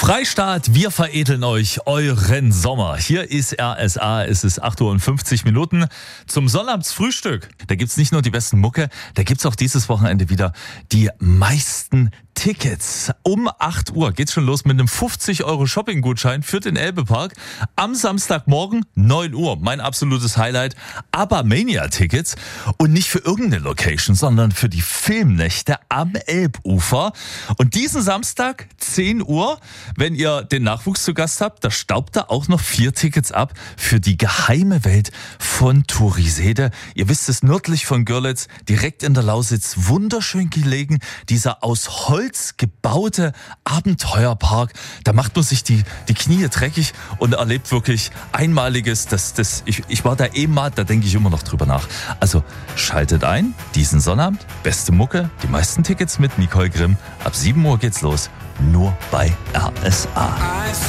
Freistaat, wir veredeln euch euren Sommer. Hier ist RSA, es ist 8:50 Uhr zum Sonnabendfrühstück. Da gibt's nicht nur die besten Mucke, da gibt's auch dieses Wochenende wieder die meisten Tickets. Um 8 Uhr geht's schon los mit einem 50€ Shopping-Gutschein für den Elbepark. Am Samstagmorgen 9 Uhr, mein absolutes Highlight, ABBA-Mania-Tickets. Und nicht für irgendeine Location, sondern für die Filmnächte am Elbufer. Und diesen Samstag 10 Uhr, wenn ihr den Nachwuchs zu Gast habt, da staubt da auch noch 4 Tickets ab für die geheime Welt von Turisede. Ihr wisst es, nördlich von Görlitz, direkt in der Lausitz, wunderschön gelegen, dieser aus Holz gebaute Abenteuerpark. Da macht man sich die Knie dreckig und erlebt wirklich Einmaliges. Ich war da mal, da denke ich immer noch drüber nach. Also schaltet ein, diesen Sonnabend, beste Mucke, die meisten Tickets mit Nicole Grimm. Ab 7 Uhr geht's los, nur bei RSA.